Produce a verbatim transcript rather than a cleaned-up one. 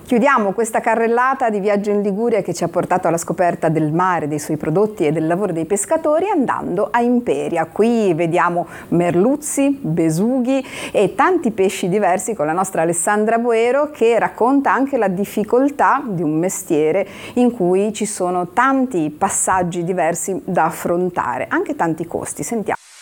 Chiudiamo questa carrellata di viaggio in Liguria che ci ha portato alla scoperta del mare, dei suoi prodotti e del lavoro dei pescatori, andando a Imperia. Qui vediamo merluzzi, besughi e tanti pesci diversi con la nostra Alessandra Boero, che racconta anche la difficoltà di un mestiere in cui ci sono tanti passaggi diversi da affrontare, anche tanti costi. Sentiamo.